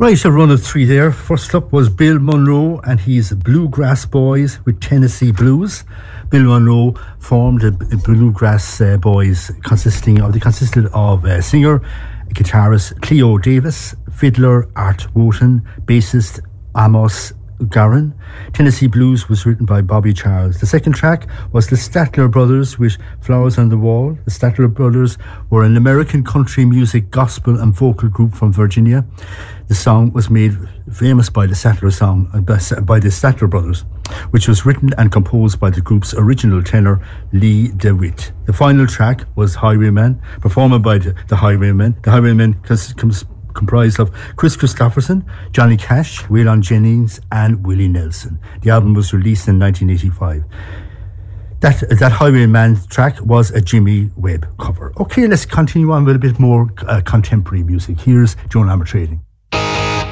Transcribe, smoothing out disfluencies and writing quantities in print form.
Right, a run of three there. First up was Bill Monroe and his Bluegrass Boys with Tennessee Blues. Bill Monroe formed a Bluegrass Boys consisted of singer, guitarist Cleo Davis, fiddler Art Wooten, bassist Amos Garin. Tennessee Blues was written by Bobby Charles. The second track was the Statler Brothers with Flowers on the Wall. The Statler Brothers were an American country music, gospel and vocal group from Virginia. The song was made famous by the by the Statler Brothers, which was written and composed by the group's original tenor, Lee DeWitt. The final track was Highwayman, performed by the Highwaymen. The Highwaymen comprised of Chris Christopherson, Johnny Cash, Waylon Jennings and Willie Nelson. The album was released in 1985. That Highwayman track was a Jimmy Webb cover. Okay, let's continue on with a bit more contemporary music. Here's Joan Armatrading.